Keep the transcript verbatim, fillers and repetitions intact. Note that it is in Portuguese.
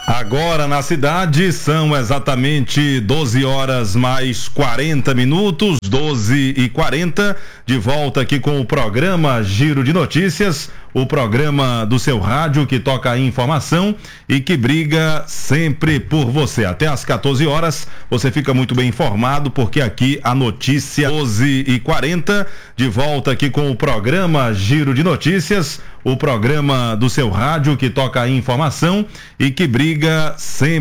Agora na cidade são exatamente doze horas mais quarenta minutos, doze e quarenta, de volta aqui com o programa Giro de Notícias, o programa do seu rádio que toca a informação e que briga sempre por você. Até às quatorze horas você fica muito bem informado, porque aqui a notícia doze e quarenta, de volta aqui com o programa Giro de Notícias, o programa do seu rádio que toca a informação e que briga sempre